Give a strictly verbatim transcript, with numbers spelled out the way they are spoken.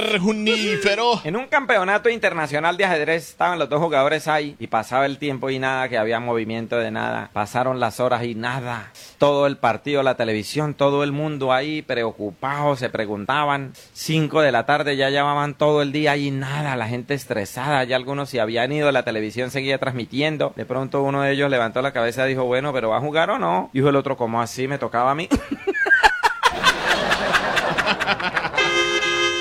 Super Junífero. En un campeonato internacional de ajedrez estaban los dos jugadores ahí y pasaba el tiempo y nada, que había movimiento de nada. Pasaron las horas y nada. Todo el partido, la televisión, todo el mundo ahí preocupado, se preguntaban. Cinco de la tarde ya llevaban todo el día y nada, la gente estresada. Ya algunos si habían ido, la televisión seguía transmitiendo. De pronto uno de ellos levantó la cabeza y dijo, bueno, ¿pero va a jugar o no? Dijo el otro, ¿cómo así? ¿Me tocaba a mí?